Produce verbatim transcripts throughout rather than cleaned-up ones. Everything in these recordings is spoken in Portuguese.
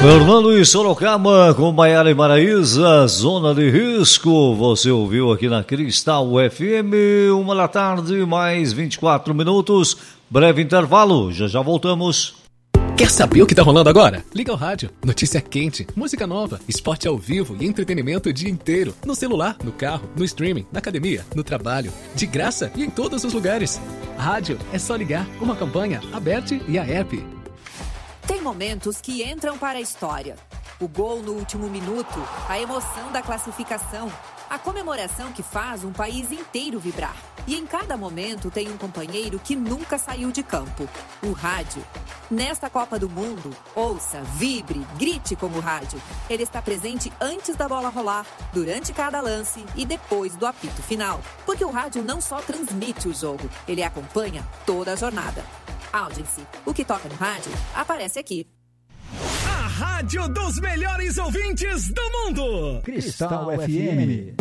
Fernando e Sorocaba com Maiara e Maraísa, Zona de Risco. Você ouviu aqui na Cristal F M, uma da tarde, mais vinte e quatro minutos. Breve intervalo, já já voltamos. Quer saber o que tá rolando agora? Liga o rádio. Notícia quente, música nova, esporte ao vivo e entretenimento o dia inteiro. No celular, no carro, no streaming, na academia, no trabalho. De graça e em todos os lugares. Rádio é só ligar, uma campanha aberta e a app. Tem momentos que entram para a história. O gol no último minuto, a emoção da classificação, a comemoração que faz um país inteiro vibrar. E em cada momento tem um companheiro que nunca saiu de campo, o rádio. Nesta Copa do Mundo, ouça, vibre, grite com o rádio. Ele está presente antes da bola rolar, durante cada lance e depois do apito final. Porque o rádio não só transmite o jogo, ele acompanha toda a jornada. Audience, o que toca no rádio, aparece aqui. A rádio dos melhores ouvintes do mundo. Cristal F M.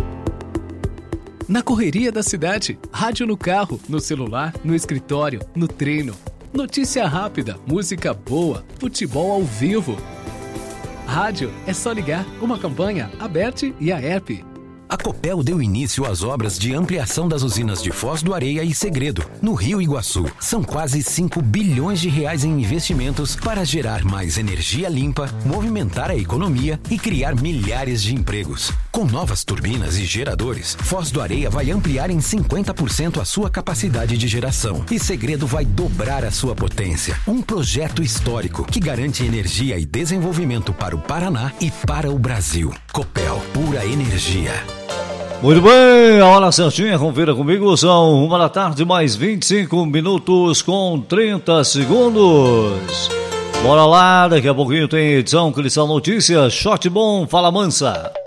Na correria da cidade, rádio no carro, no celular, no escritório, no treino. Notícia rápida, música boa, futebol ao vivo. Rádio é só ligar, uma campanha aberta e a app. A Copel deu início às obras de ampliação das usinas de Foz do Areia e Segredo, no Rio Iguaçu. São quase cinco bilhões de reais em investimentos para gerar mais energia limpa, movimentar a economia e criar milhares de empregos. Com novas turbinas e geradores, Foz do Areia vai ampliar em cinquenta por cento a sua capacidade de geração e Segredo vai dobrar a sua potência. Um projeto histórico que garante energia e desenvolvimento para o Paraná e para o Brasil. Copel, pura energia. Muito bem, a hora certinha, confira comigo, são uma da tarde, mais vinte e cinco minutos com trinta segundos. Bora lá, daqui a pouquinho tem edição Cristal Notícias, Shot Bom, Fala Mansa.